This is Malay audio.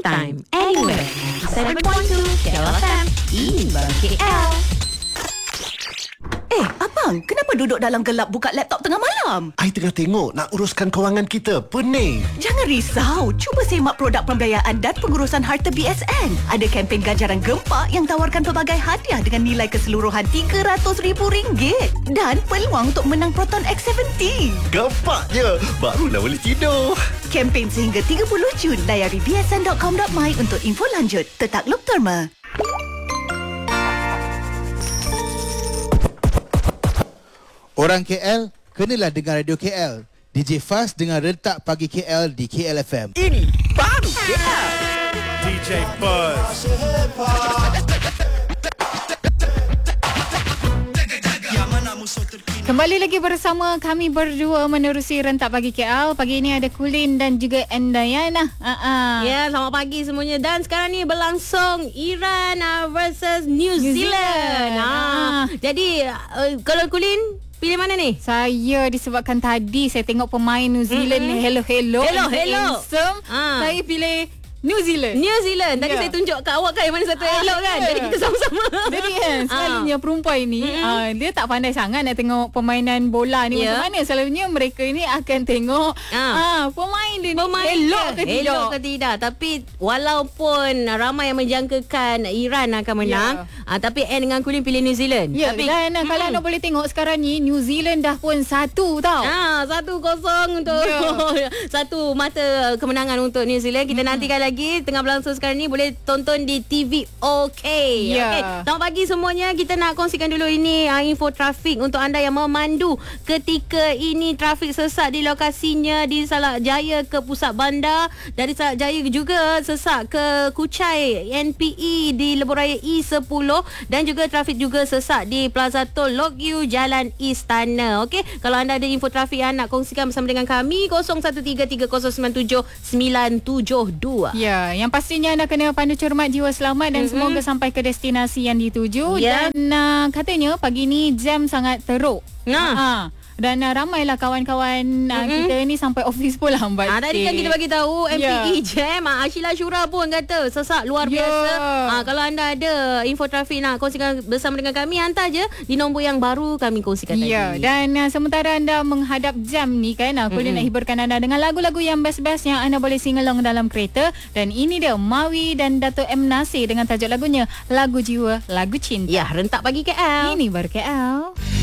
anytime, anywhere. 7.2 KLFM, ini baru KL. Abang, kenapa duduk dalam gelap buka laptop tengah malam? I tengah tengok nak uruskan kewangan kita. Pening. Jangan risau. Cuba semak produk pembiayaan dan pengurusan harta BSN. Ada kempen ganjaran gempak yang tawarkan pelbagai hadiah dengan nilai keseluruhan RM300,000. Dan peluang untuk menang Proton X70. Gempaknya. Barulah boleh tidur. Kempen sehingga 30 Jun. Layari bsn.com.my untuk info lanjut. Tetakluk Terma. Orang KL, kenalah dengar Radio KL. DJ Fast dengan Rentak Pagi KL di KLFM. Ini baru KL. DJ Buzz. Kembali lagi bersama kami berdua menerusi Rentak Pagi KL. Pagi ini ada Kulin dan juga Endayana. Ya, selamat pagi semuanya. Dan sekarang ni berlangsung Iran versus New Zealand. Jadi, kalau Kulin, pilih mana ni? Saya disebabkan tadi saya tengok pemain New Zealand ni hello. Handsome. Saya pilih New Zealand. Tadi saya tunjuk kat awak kan yang mana satu elok kan. Jadi kita sama-sama. Jadi kan selalunya perempuan ni dia tak pandai sangat nak tengok permainan bola ni macam mana. Selalunya mereka ini akan tengok pemain dia ni elok ke tidak. Tapi walaupun ramai yang menjangkakan Iran akan menang, tapi Anne dengan Kulin pilih New Zealand. Tapi dan kalau anda boleh tengok sekarang ni New Zealand dah pun 1 tau. 1-0 untuk satu mata kemenangan untuk New Zealand. Kita nantikan lagi tengah berlangsung sekarang ni, boleh tonton di TV OK. Selamat pagi semuanya. Kita nak kongsikan dulu ini info trafik untuk anda yang memandu ketika ini. Trafik sesak di lokasinya di Salak Jaya ke pusat bandar, dari Salak Jaya juga sesak ke Kuchai NPE di Lebuh Raya E10, dan juga trafik juga sesak di Plaza Tol Lok Yew Jalan Istana. Okey, kalau anda ada info trafik yang nak kongsikan bersama dengan kami, 0133097972. Ya, yang pastinya anda kena pandu cermat, jiwa selamat dan semoga sampai ke destinasi yang dituju. Dan katanya pagi ni jam sangat teruk. Dan ramailah kawan-kawan kita ni sampai office pun lambat. Tadi kan kita bagi tahu MPE jam. Sheila Syura pun kata sesak luar biasa. Kalau anda ada info trafik nak kongsikan bersama dengan kami, hantar je di nombor yang baru kami kongsikan tadi. Dan sementara anda menghadap jam ni kan, aku nak hiburkan anda dengan lagu-lagu yang best-best yang anda boleh singalong dalam kereta. Dan ini dia Mawi dan Dato' M. Nasir dengan tajuk lagunya Lagu Jiwa, Lagu Cinta. Ya, Rentak Pagi KL. Ini baru KL.